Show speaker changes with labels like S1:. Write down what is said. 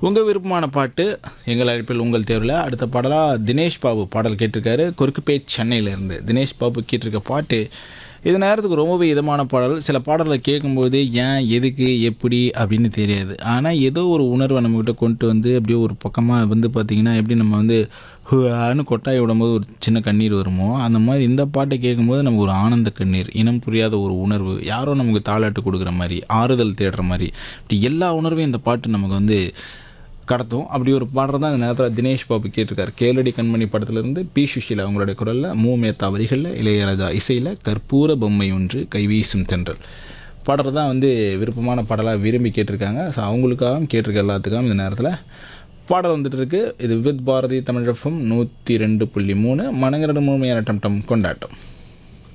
S1: உங்கள் விருப்பமான பாட்டு எங்கள் அழைப்பில் உங்கள் தேர்வில் அடுத்த பாடலாக தினேஷ் பாபு பாடல் கேட்டிருக்காரு கொருக்குப்பேட் சென்னையிலேருந்து. தினேஷ் பாபு கேட்டிருக்க பாட்டு இது நேரத்துக்கு ரொம்பவே இதமான பாடல். சில பாடலை கேட்கும்போது ஏன் எதுக்கு எப்படி அப்படின்னு தெரியாது, ஆனால் ஏதோ ஒரு உணர்வை நம்மக்கிட்ட கொண்டு வந்து அப்படியே ஒரு பக்கமாக வந்து பார்த்திங்கன்னா எப்படி நம்ம வந்து ஹுன்னு கொட்டாய் விடும்போது ஒரு சின்ன கண்ணீர் வருமோ அந்த மாதிரி இந்த பாட்டை கேட்கும்போது நமக்கு ஒரு ஆனந்த கண்ணீர், இனம் புரியாத ஒரு உணர்வு, யாரோ நமக்கு தாளாட்டு கொடுக்குற மாதிரி, ஆறுதல் தேடுற மாதிரி, இப்படி எல்லா உணர்வையும் இந்த பாட்டு நமக்கு வந்து கடத்தும். அப்படி ஒரு பாடுறது தான் இந்த நேரத்தில் தினேஷ் பாபு கேட்டிருக்காரு. கேளடி கண்மணி படத்துலேருந்து பி சுஷீலா அவங்களுடைய குரலில், மூமேத்தா வரிகளில், இளையராஜா இசையில் கற்பூர பொம்மை ஒன்று கைவீசும் தென்றல் பாடுறது தான் வந்து விருப்பமான பாடலாக விரும்பி கேட்டிருக்காங்க. ஸோ அவங்களுக்காகவும் கேட்டிருக்க எல்லாத்துக்காகவும் இந்த நேரத்தில் பாடல் வந்துட்டு இருக்கு. இது வித் பாரதி தமிழ் FM 102.3 மனங்கரடு முழுமையான டம் டம் கொண்டாட்டம்.